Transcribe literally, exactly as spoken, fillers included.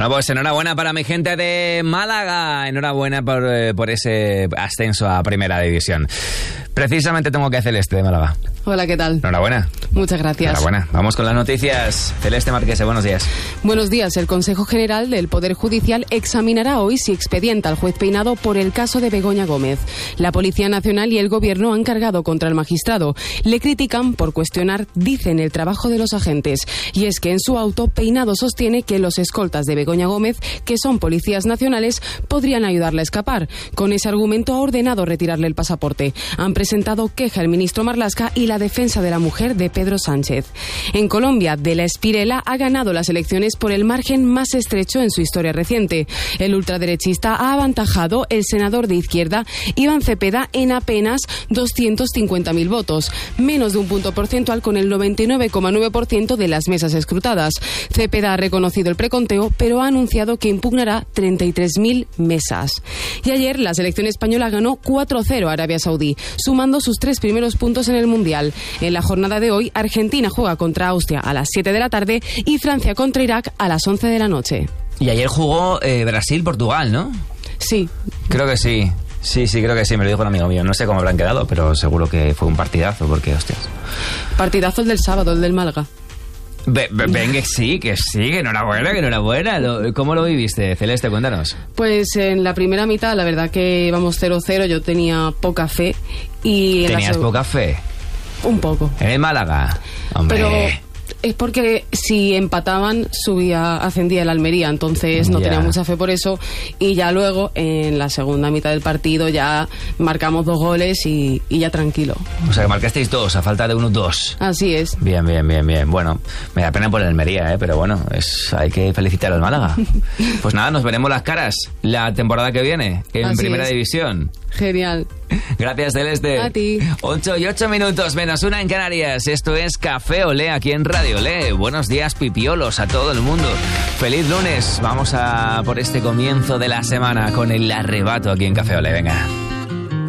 Bueno, pues enhorabuena para mi gente de Málaga. Enhorabuena por, eh, por ese ascenso a Primera División. Precisamente tengo que hacer este de Málaga. Hola, ¿qué tal? Enhorabuena. Muchas gracias. Enhorabuena. Vamos con las noticias. Celeste Marquese, buenos días. Buenos días. El Consejo General del Poder Judicial examinará hoy si expedienta al juez Peinado por el caso de Begoña Gómez. La Policía Nacional y el Gobierno han cargado contra el magistrado. Le critican por cuestionar, dicen, el trabajo de los agentes. Y es que en su auto, Peinado sostiene que los escoltas de Begoña Gómez, que son policías nacionales, podrían ayudarle a escapar. Con ese argumento ha ordenado retirarle el pasaporte. Han presentado queja el ministro Marlaska y la defensa de la mujer de Pedro Sánchez. En Colombia, De la Espriella ha ganado las elecciones por el margen más estrecho en su historia reciente. El ultraderechista ha aventajado el senador de izquierda Iván Cepeda en apenas doscientos cincuenta mil votos, menos de un punto porcentual con el noventa y nueve coma nueve por ciento de las mesas escrutadas. Cepeda ha reconocido el preconteo, pero ha anunciado que impugnará treinta y tres mil mesas. Y ayer la selección española ganó cuatro cero a Arabia Saudí, sumando sus tres primeros puntos en el Mundial. En la jornada de hoy, Argentina juega contra Austria a las siete de la tarde y Francia contra Irak a las once de la noche. Y ayer jugó eh, Brasil-Portugal, ¿no? Sí. Creo que sí. Sí, sí, creo que sí, me lo dijo un amigo mío. No sé cómo habrán quedado, pero seguro que fue un partidazo, porque, hostias. Partidazo el del sábado, el del Málaga. Ve, ve, ven que sí, que sí, que enhorabuena, que enhorabuena. Lo, ¿Cómo lo viviste, Celeste? Cuéntanos. Pues en la primera mitad, la verdad que íbamos cero cero, yo tenía poca fe. Y en ¿Tenías la poca fe? Un poco. En el Málaga, hombre. Pero es porque si empataban, subía, ascendía el Almería, entonces no Ya. tenía mucha fe por eso. Y ya luego, en la segunda mitad del partido, ya marcamos dos goles y, y ya tranquilo. O sea, que marcasteis dos, a falta de uno, dos. Así es. Bien, bien, bien, bien. Bueno, me da pena por el Almería, ¿eh? Pero bueno, es, hay que felicitar al Málaga. Pues nada, nos veremos las caras la temporada que viene en Así Primera es. División. Genial. Gracias, Celeste. A ti. Ocho y ocho minutos, menos una en Canarias. Esto es Café Olé aquí en Radio Olé. Buenos días, pipiolos, a todo el mundo. Feliz lunes. Vamos a por este comienzo de la semana con el arrebato aquí en Café Olé. Venga.